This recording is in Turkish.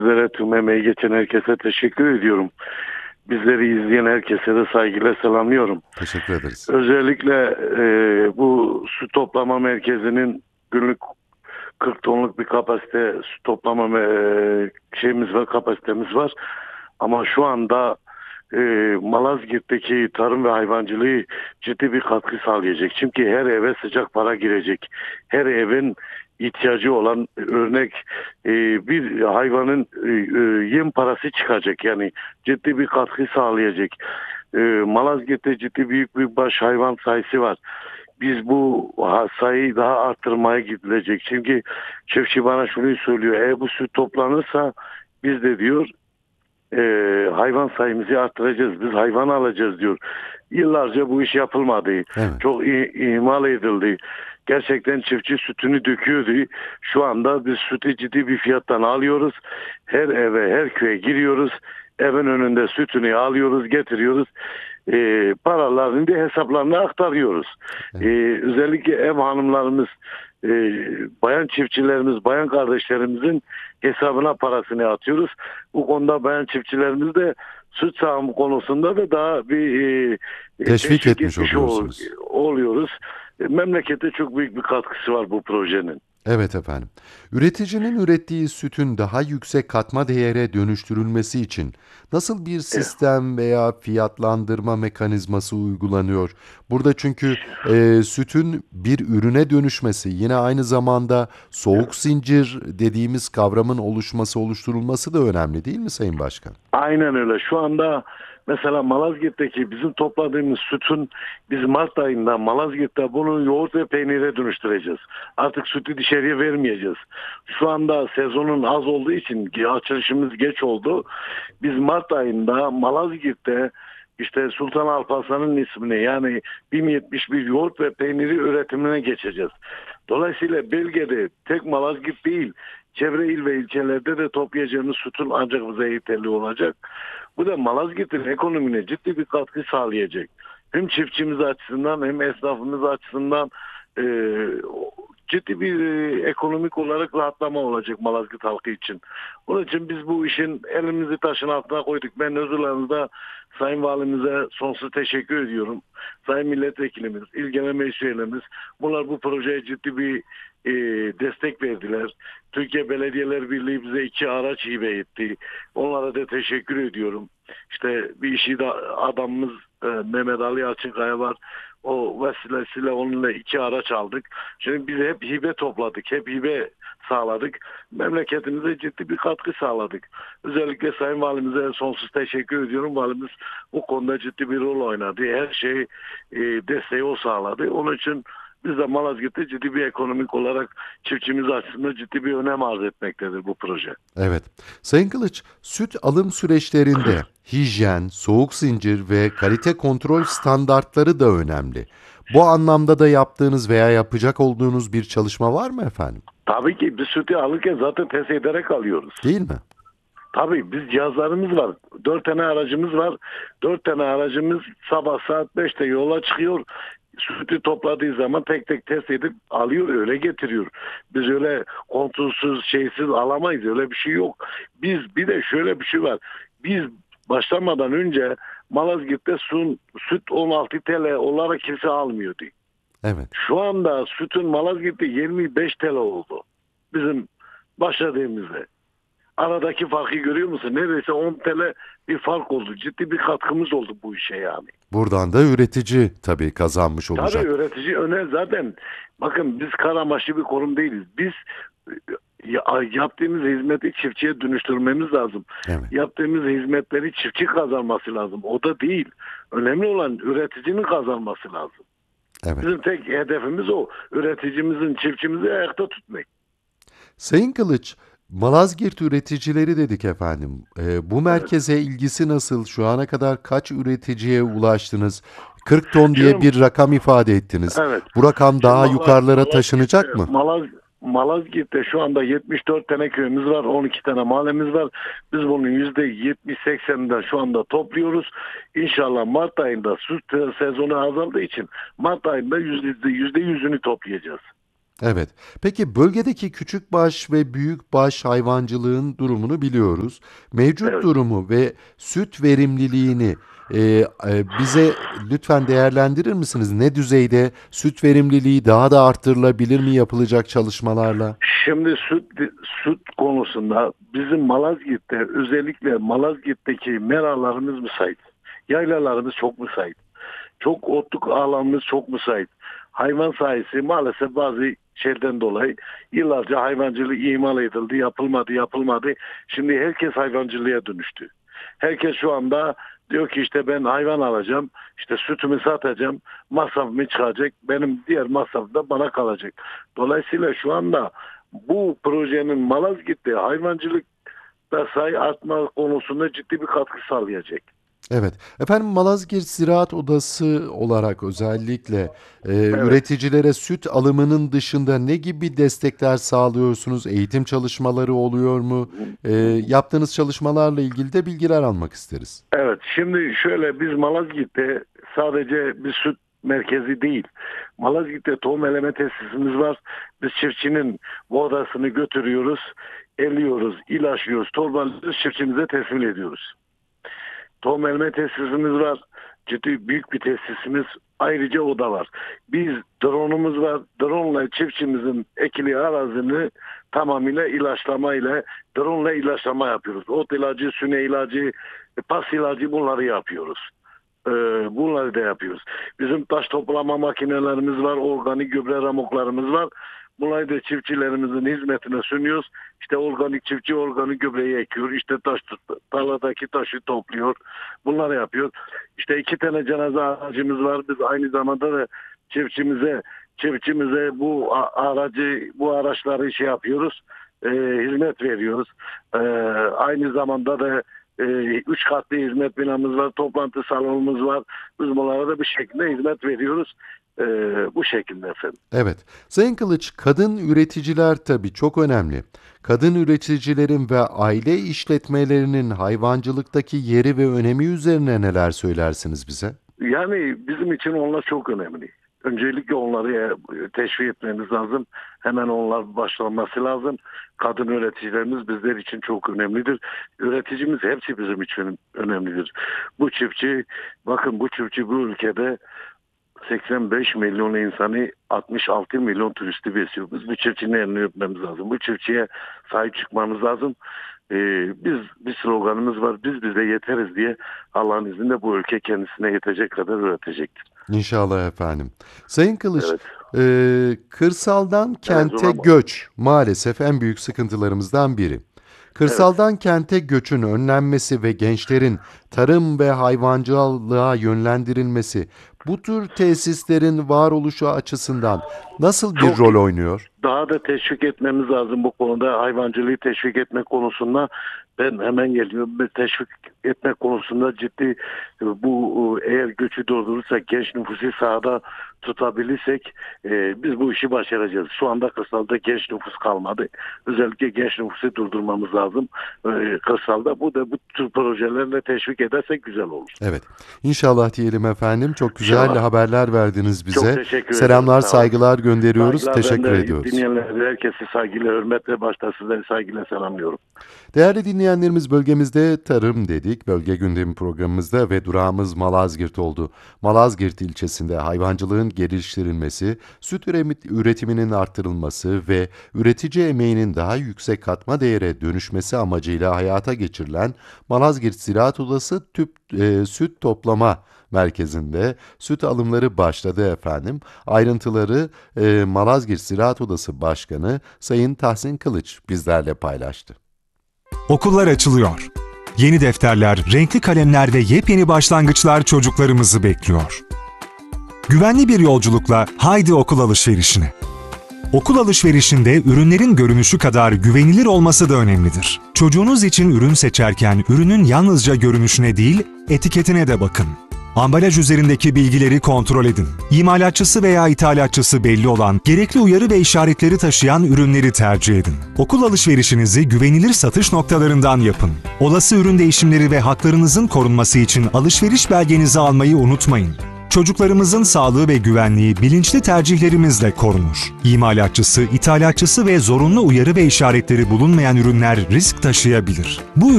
Sizlere, tüm emeği geçen herkese teşekkür ediyorum. Bizleri izleyen herkese de saygıyla selamlıyorum. Teşekkür ederiz. Özellikle bu su toplama merkezinin günlük 40 tonluk bir kapasite su toplama şeyimiz var, kapasitemiz var. Ama şu anda e, Malazgirt'teki tarım ve hayvancılığı ciddi bir katkı sağlayacak. Çünkü her eve sıcak para girecek. Her evin ihtiyacı olan örnek bir hayvanın yem parası çıkacak. Yani ciddi bir katkı sağlayacak. Malazgirt'te ciddi büyük bir baş hayvan sayısı var. Biz bu sayıyı daha arttırmaya gidilecek. Çünkü çiftçi bana şunu söylüyor. Eğer bu süt toplanırsa biz de diyor hayvan sayımızı arttıracağız. Biz hayvan alacağız diyor. Yıllarca bu iş yapılmadı. Evet. Çok ihmal edildi. Gerçekten çiftçi sütünü döküyordu. Şu anda biz sütü ciddi bir fiyattan alıyoruz. Her eve, her köye giriyoruz. Evin önünde sütünü alıyoruz, getiriyoruz. Paralarını da hesaplarına aktarıyoruz. Evet. Özellikle ev hanımlarımız, e, bayan çiftçilerimiz, bayan kardeşlerimizin hesabına parasını atıyoruz. Bu konuda bayan çiftçilerimiz de süt sağımı konusunda da daha bir Teşvik teşvik etmiş etmiş oluyorsunuz. oluyoruz. Memlekete çok büyük bir katkısı var bu projenin. Evet efendim. Üreticinin ürettiği sütün daha yüksek katma değere dönüştürülmesi için nasıl bir E, sistem veya fiyatlandırma mekanizması uygulanıyor? Burada çünkü sütün bir ürüne dönüşmesi, yine aynı zamanda soğuk zincir dediğimiz kavramın oluşturulması da önemli değil mi Sayın Başkan? Aynen öyle. Şu anda mesela Malazgirt'teki bizim topladığımız sütün biz Mart ayında Malazgirt'te bunu yoğurt ve peynire dönüştüreceğiz. Artık sütü dışarıya vermeyeceğiz. Şu anda sezonun az olduğu için açılışımız geç oldu. Biz Mart ayında Malazgirt'te işte Sultan Alparslan'ın ismini yani 1071 yoğurt ve peyniri üretimine geçeceğiz. Dolayısıyla bölgede tek Malazgirt değil, çevre il ve ilçelerde de toplayacağımız sütün ancak bize yeterli olacak. Bu da Malazgirt'in ekonomine ciddi bir katkı sağlayacak. Hem çiftçimiz açısından hem esnafımız açısından e, ciddi bir ekonomik olarak rahatlama olacak Malazgirt halkı için. Onun için biz bu işin elimizi taşın altına koyduk. Ben özürlerimizde Sayın Valimize sonsuz teşekkür ediyorum. Sayın Milletvekilimiz, İl Genel Meclis Üyelerimiz bunlar bu projeye ciddi bir e, destek verdiler. Türkiye Belediyeler Birliği bize 2 araç hibe etti. Onlara da teşekkür ediyorum. İşte bir işi de adamımız Mehmet Ali Açınkaya var. O vesilesiyle onunla 2 araç aldık. Şimdi biz hep hibe topladık. Hep hibe sağladık. Memleketimize ciddi bir katkı sağladık. Özellikle Sayın Valimize sonsuz teşekkür ediyorum. Valimiz bu konuda ciddi bir rol oynadı. Her şeyi desteği o sağladı. Onun için biz de Malazgirt'te ciddi bir ekonomik olarak çiftçimiz açısından ciddi bir önem arz etmektedir bu proje. Evet. Sayın Kılıç, süt alım süreçlerinde hijyen, soğuk zincir ve kalite kontrol standartları da önemli. Bu anlamda da yaptığınız veya yapacak olduğunuz bir çalışma var mı efendim? Tabii ki biz sütü alırken zaten test ederek alıyoruz. Değil mi? Tabii biz cihazlarımız var. 4 tane aracımız var. 4 tane aracımız sabah saat 5'te yola çıkıyor. Sütü topladığı zaman tek tek test edip alıyor öyle getiriyor. Biz öyle kontrolsüz şeysiz alamayız öyle bir şey yok. Biz bir de şöyle bir şey var. Biz başlamadan önce Malazgirt'te süt 16 TL olarak kimse almıyordu. Evet. Şu anda sütün Malazgirt'te 25 TL oldu. Bizim başladığımızda. Aradaki farkı görüyor musun? Neredeyse 10 TL bir fark oldu. Ciddi bir katkımız oldu bu işe yani. Buradan da üretici tabii kazanmış Tabii olacak. üretici öne zaten bakın biz kar amaçlı bir kurum değiliz. Biz yaptığımız hizmeti çiftçiye dönüştürmemiz lazım. Evet. Yaptığımız hizmetleri çiftçi kazanması lazım. O da değil. Önemli olan üreticinin kazanması lazım. Evet. Bizim tek hedefimiz o. Üreticimizin, çiftçimizi ayakta tutmak. Sayın Kılıç, Malazgirt üreticileri dedik efendim. Bu Evet. merkeze ilgisi nasıl? Şu ana kadar kaç üreticiye ulaştınız? 40 ton diye Şimdi bir rakam ifade ettiniz. evet. Bu rakam Şimdi daha yukarılara Malazgirt'te, taşınacak mı? Malazgirt'te şu anda 74 tane köyümüz var, 12 tane mahallemiz var. Biz bunun %70-80'inden şu anda topluyoruz. İnşallah Mart ayında süt sezonu azaldığı için Mart ayında %100'ünü toplayacağız. Evet. Peki bölgedeki küçükbaş ve büyükbaş hayvancılığın durumunu biliyoruz. Mevcut Evet. durumu ve süt verimliliğini bize lütfen değerlendirir misiniz? Ne düzeyde süt verimliliği daha da arttırılabilir mi yapılacak çalışmalarla? Şimdi süt konusunda bizim Malazgirt'te, özellikle Malazgirt'teki meralarımız müsait. Yaylalarımız çok müsait. Çok otluk alanımız çok müsait. Hayvan sayısı maalesef bazı şeyden dolayı yıllarca hayvancılık ihmal edildi, yapılmadı. Şimdi herkes hayvancılığa dönüştü. Herkes şu anda diyor ki işte ben hayvan alacağım, işte sütümü satacağım, masrafımı çıkacak, benim diğer masrafım da bana kalacak. Dolayısıyla şu anda bu projenin Malazgirt'te hayvancılıkta sayı artma konusunda ciddi bir katkı sağlayacak. Evet. Efendim Malazgirt Ziraat Odası olarak özellikle Evet. üreticilere süt alımının dışında ne gibi destekler sağlıyorsunuz? Eğitim çalışmaları oluyor mu? Yaptığınız çalışmalarla ilgili de bilgiler almak isteriz. Evet, şimdi şöyle biz Malazgirt'te sadece bir süt merkezi değil. Malazgirt'te tohum eleme tesisimiz var. Biz çiftçinin buğdasını götürüyoruz, eliyoruz, ilaçlıyoruz, torbalıyoruz, çiftçimize teslim ediyoruz. Tohum eleme tesisimiz var. Ciddi büyük bir tesisimiz. Ayrıca o da var. Biz drone'umuz var. Drone ile çiftçimizin ekili arazini tamamıyla ilaçlama ile drone ile ilaçlama yapıyoruz. Ot ilacı, süne ilacı, pas ilacı bunları yapıyoruz. Bunları da yapıyoruz. Bizim taş toplama makinelerimiz var. Organik gübre ramoklarımız var. Bunları da çiftçilerimizin hizmetine sunuyoruz. İşte organik çiftçi organik gübreyi ekiyor. İşte tarladaki taşı topluyor. Bunları yapıyor. İşte 2 tane cenaze aracımız var. Biz aynı zamanda da çiftçimize bu araçları şey yapıyoruz. Hizmet veriyoruz. Aynı zamanda da 3 katlı hizmet binamız var. Toplantı salonumuz var. Biz bunlara da bir şekilde hizmet veriyoruz. Bu şekilde efendim. Evet. Sayın Kılıç, kadın üreticiler tabii çok önemli. Kadın üreticilerin ve aile işletmelerinin hayvancılıktaki yeri ve önemi üzerine neler söylersiniz bize? Yani bizim için onlar çok önemli. Öncelikle onları teşvik etmemiz lazım. Hemen onlar başlanması lazım. Kadın üreticilerimiz bizler için çok önemlidir. Üreticimiz hepsi bizim için önemlidir. Bu çiftçi bu ülkede 85 milyon insanı 66 milyon turisti besliyor. Biz bu çiftçinin elini öpmemiz lazım. Bu çiftçiye sahip çıkmamız lazım. Bir sloganımız var. Biz bize yeteriz diye Allah'ın izniyle bu ülke kendisine yetecek kadar üretecektir. İnşallah efendim. Sayın Kılıç, Evet. kırsaldan Evet, kente göç maalesef en büyük sıkıntılarımızdan biri. evet. Kırsaldan kente göçün önlenmesi ve gençlerin tarım ve hayvancılığa yönlendirilmesi bu tür tesislerin varoluşu açısından nasıl bir Çok rol oynuyor? daha da teşvik etmemiz lazım bu konuda. Hayvancılığı teşvik etmek konusunda ben hemen geliyorum. Teşvik etmek konusunda ciddi eğer göçü durdurursak, genç nüfusu sahada tutabilirsek biz bu işi başaracağız. Şu anda kırsalda genç nüfus kalmadı. Özellikle genç nüfusu durdurmamız lazım kırsalda. Bu tür projelerle teşvik edersek güzel olur. Evet. İnşallah diyelim efendim. Çok güzel İnşallah. haberler verdiniz Çok bize. teşekkür ederim. Selamlar, Sağ olun. saygılar gönderiyoruz. Saygılar, ben Teşekkür de ediyoruz. dinleyenleri herkesi saygıyla, hürmetle, başta sizleri saygıyla selamlıyorum. Değerli dinleyenlerimiz, bölgemizde tarım dedik. Bölge gündemi programımızda ve durağımız Malazgirt oldu. Malazgirt ilçesinde hayvancılığın geliştirilmesi, süt üretiminin artırılması ve üretici emeğinin daha yüksek katma değere dönüşmesi amacıyla hayata geçirilen Malazgirt Ziraat Odası süt toplama merkezinde süt alımları başladı efendim. Ayrıntıları Malazgirt Ziraat Odası Başkanı Sayın Tahsin Kılıç bizlerle paylaştı. Okullar açılıyor. Yeni defterler, renkli kalemler ve yepyeni başlangıçlar çocuklarımızı bekliyor. Güvenli bir yolculukla haydi okul alışverişine. Okul alışverişinde ürünlerin görünüşü kadar güvenilir olması da önemlidir. Çocuğunuz için ürün seçerken ürünün yalnızca görünüşüne değil, etiketine de bakın. Ambalaj üzerindeki bilgileri kontrol edin. İmalatçısı veya ithalatçısı belli olan, gerekli uyarı ve işaretleri taşıyan ürünleri tercih edin. Okul alışverişinizi güvenilir satış noktalarından yapın. Olası ürün değişimleri ve haklarınızın korunması için alışveriş belgenizi almayı unutmayın. Çocuklarımızın sağlığı ve güvenliği bilinçli tercihlerimizle korunur. İmalatçısı, ithalatçısı ve zorunlu uyarı ve işaretleri bulunmayan ürünler risk taşıyabilir. Bu